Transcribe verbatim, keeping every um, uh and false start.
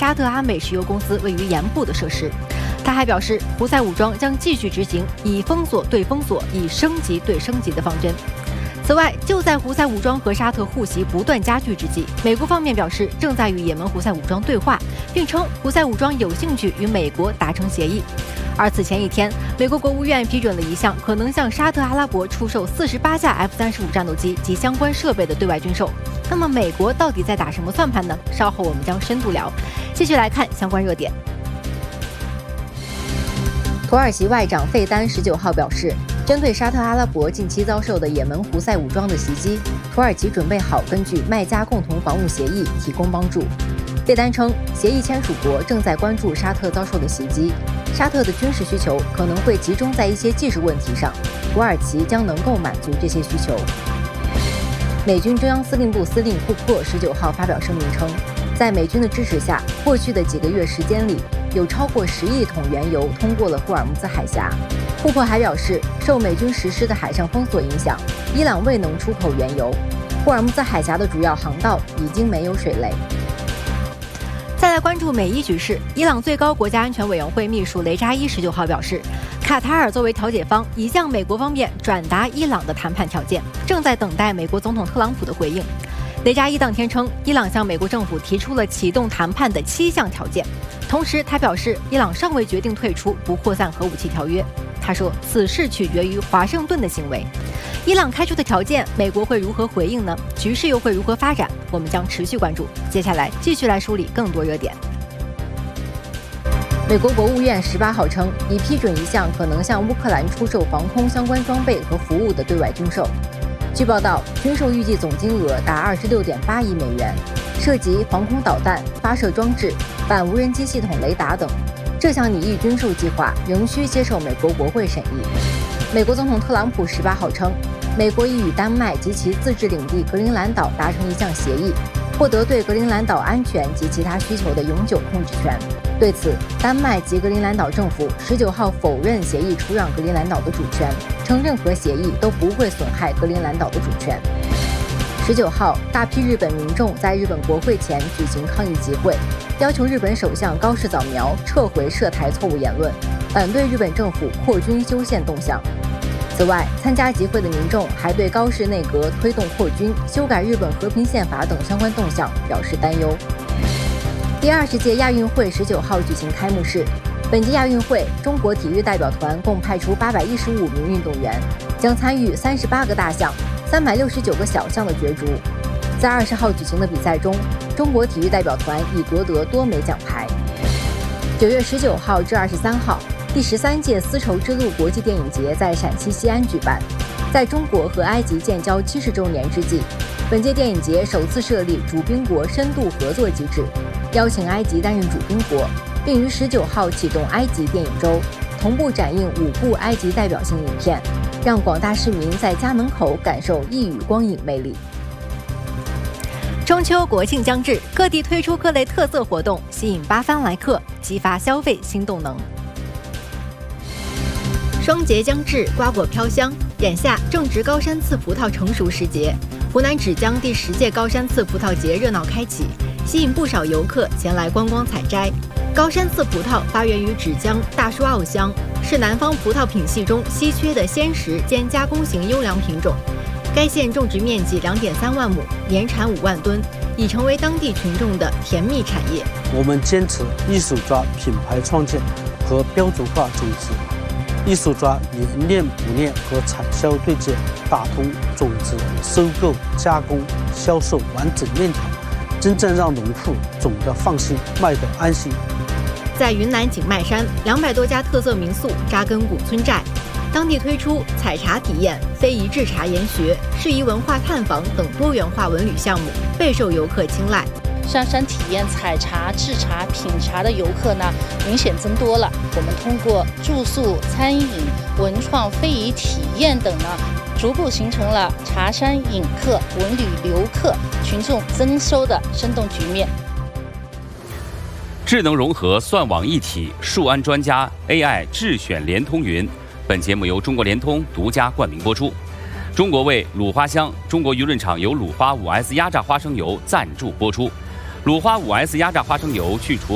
沙特阿美石油公司位于盐部的设施。他还表示，胡塞武装将继续执行以封锁对封锁、以升级对升级的方针。此外，就在胡塞武装和沙特互袭不断加剧之际，美国方面表示正在与也门胡塞武装对话，并称胡塞武装有兴趣与美国达成协议。而此前一天，美国国务院批准了一项可能向沙特阿拉伯出售四十八架 F 三十五战斗机及相关设备的对外军售。那么，美国到底在打什么算盘呢？稍后我们将深度聊。继续来看相关热点。土耳其外长费丹十九号表示，针对沙特阿拉伯近期遭受的也门胡塞武装的袭击，土耳其准备好根据麦加共同防务协议提供帮助。费丹称，协议签署国正在关注沙特遭受的袭击，沙特的军事需求可能会集中在一些技术问题上，土耳其将能够满足这些需求。美军中央司令部司令库珀十九号发表声明称，在美军的支持下，过去的几个月时间里，有超过十亿桶原油通过了霍尔木兹海峡。库珀还表示，受美军实施的海上封锁影响，伊朗未能出口原油，霍尔木兹海峡的主要航道已经没有水雷。再来关注美伊局势，伊朗最高国家安全委员会秘书雷扎伊十九号表示，卡塔尔作为调解方，已向美国方面转达伊朗的谈判条件，正在等待美国总统特朗普的回应。雷扎伊当天称，伊朗向美国政府提出了启动谈判的七项条件，同时他表示，伊朗尚未决定退出不扩散核武器条约。他说，此事取决于华盛顿的行为。伊朗开出的条件，美国会如何回应呢？局势又会如何发展？我们将持续关注。接下来继续来梳理更多热点。美国国务院十八号称，已批准一项可能向乌克兰出售防空相关装备和服务的对外军售。据报道，军售预计总金额达二十六点八亿美元，涉及防空导弹、发射装置、反无人机系统雷达等。这项拟议军售计划仍需接受美国国会审议。美国总统特朗普十八号称，美国已与丹麦及其自治领地格陵兰岛达成一项协议，获得对格陵兰岛安全及其他需求的永久控制权。对此，丹麦及格陵兰岛政府十九号否认协议出让格陵兰岛的主权，称任何协议都不会损害格陵兰岛的主权。十九号，大批日本民众在日本国会前举行抗议集会，要求日本首相高市早苗撤回涉台错误言论，反对日本政府扩军修宪动向。此外，参加集会的民众还对高市内阁推动扩军、修改日本和平宪法等相关动向表示担忧。第二十届亚运会十九号举行开幕式，本届亚运会，中国体育代表团共派出八百一十五名运动员，将参与三十八个大项、三百六十九个小项的角逐。在二十号举行的比赛中，中国体育代表团已夺得多枚奖牌。九月十九号至二十三号，第十三届丝绸之路国际电影节在陕西西安举办。在中国和埃及建交七十周年之际，本届电影节首次设立主宾国深度合作机制，邀请埃及担任主宾国，并于十九号启动埃及电影周，同步展映五部埃及代表性影片，让广大市民在家门口感受一语光影魅力。中秋国庆将至，各地推出各类特色活动，吸引八方来客，激发消费新动能。双节将至，瓜果飘香，眼下正值高山刺葡萄成熟时节，湖南芷江第十届高山刺葡萄节热闹开启，吸引不少游客前来观光采摘。高山刺葡萄发源于芷江大树澳乡，是南方葡萄品系中稀缺的鲜食兼加工型优良品种。该县种植面积两点三万亩，年产五万吨，已成为当地群众的甜蜜产业。 我们坚持一手抓品牌创建和标准化种植，一手抓冶炼、捕炼和产销对接，打通种植、收购、加工、销售完整链条，真正让农户种得放心，卖得安心。 在云南景迈山，两百多家特色民宿扎根古村寨，当地推出采茶体验、非遗制茶研学、适宜文化探访等多元化文旅项目，备受游客青睐。 上山体验采茶、制茶、品茶的游客呢，明显增多了。我们通过住宿、餐饮、文创、非遗体验等呢，逐步形成了茶山饮客、文旅留客、群众增收的生动局面。 智能融合、算网一体、数安专家 A I 智选联通云。本节目由中国联通独家冠名播出。中国味鲁花香，中国鱼润厂由鲁花 五 S 压榨花生油赞助播出。鲁花 五 S 压榨花生油去除